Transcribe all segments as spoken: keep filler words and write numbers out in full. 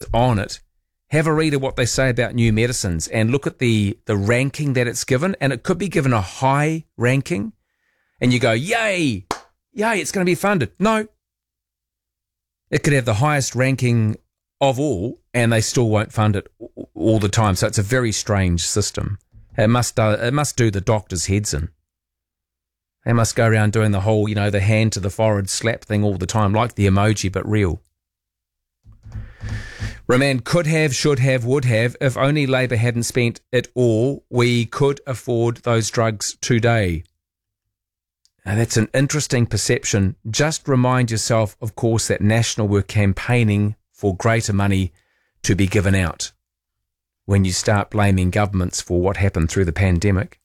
on it, have a read of what they say about new medicines and look at the, the ranking that it's given. And it could be given a high ranking and you go, yay, yay, it's going to be funded. No. It could have the highest ranking of all and they still won't fund it all the time. So it's a very strange system. It must do, it must do the doctors' heads in. They must go around doing the whole, you know, the hand to the forehead slap thing all the time, like the emoji, but real. Roman, could have, should have, would have. If only Labour hadn't spent it all, we could afford those drugs today. Now, that's an interesting perception. Just remind yourself, of course, that National were campaigning for greater money to be given out when you start blaming governments for what happened through the pandemic.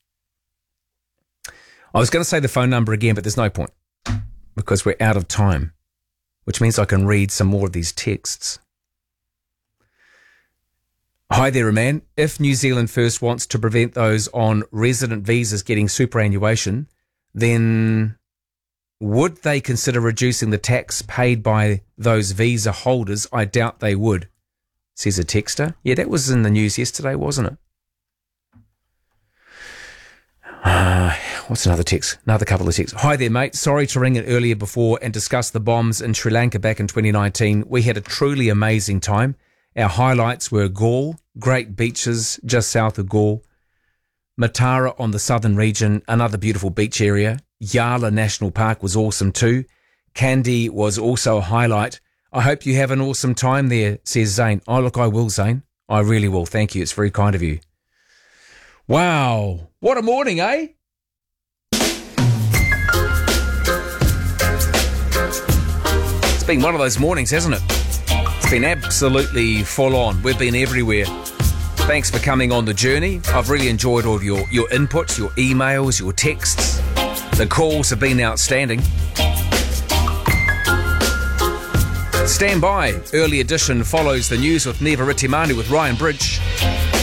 I was going to say the phone number again, but there's no point because we're out of time, which means I can read some more of these texts. Hi there, man. If New Zealand First wants to prevent those on resident visas getting superannuation, then would they consider reducing the tax paid by those visa holders? I doubt they would, says a texter. Yeah, that was in the news yesterday, wasn't it? Uh, what's another text? Another couple of texts. Hi there, mate. Sorry to ring in earlier before and discuss the bombs in Sri Lanka back in twenty nineteen. We had a truly amazing time. Our highlights were Galle, great beaches just south of Galle, Matara on the southern region, another beautiful beach area. Yala National Park was awesome too. Kandy was also a highlight. I hope you have an awesome time there, says Zane. Oh, look, I will, Zane. I really will. Thank you. It's very kind of you. Wow. What a morning, eh? It's been one of those mornings, hasn't it? It's been absolutely full on. We've been everywhere. Thanks for coming on the journey. I've really enjoyed all of your, your inputs, your emails, your texts. The calls have been outstanding. Stand by. Early edition follows the news with Neva Ritimanu with Ryan Bridge.